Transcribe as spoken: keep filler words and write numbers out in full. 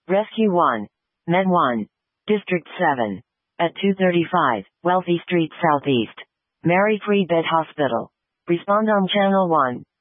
Rescue one. Med one. District seven. At two thirty-five, Wealthy Street Southeast. Mary Free Bed Hospital. Respond on Channel one.